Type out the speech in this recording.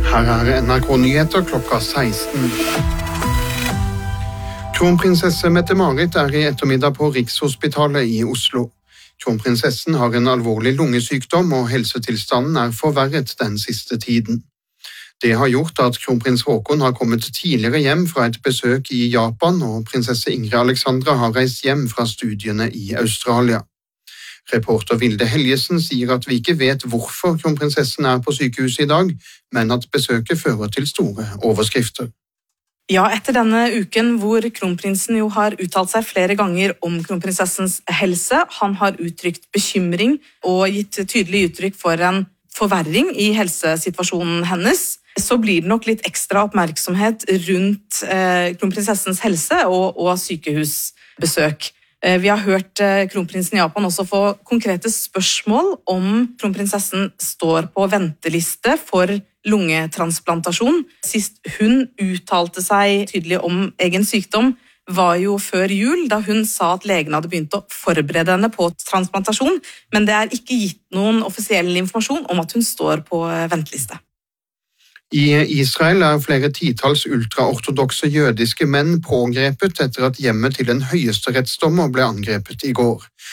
Her er NRK Nyheter klokka 16. Kronprinsesse Mette-Marit er i ettermiddag på Rikshospitalet i Oslo. Kronprinsessen har en alvorlig lungesykdom, og helsetilstanden er forverret den siste tiden. Det har gjort at kronprins Haakon har kommet tidligere hjem fra et besøk i Japan, og prinsesse Ingrid Alexandra har reist hjem fra studiene i Australia. Reporter Vilde Helgesen sier at vi ikke vet hvorfor kronprinsessen er på sykehuset i dag, men at besøket fører til store overskrifter. Ja, etter denne uken hvor kronprinsen jo har uttalt seg flere ganger om kronprinsessens helse, han har uttrykt bekymring og gitt tydelig uttrykk for en forverring i helsesituasjonen hennes, så blir det nok litt ekstra oppmerksomhet rundt kronprinsessens helse og sykehusbesøk. Vi har hørt kronprinsen i Japan også få konkrete spørsmål om kronprinsessen står på venteliste for lungetransplantasjon. Sist hun uttalte seg tydelig om egen sykdom var jo før jul, da hun sa at legen hadde begynt å forberede henne på transplantasjon, men det er ikke gitt noen offisiell informasjon om at hun står på venteliste. I Israel er flere titalls ultraortodokse jødiske menn pågrepet etter at hjemmet til en høyesterettsdommer ble angrepet i går.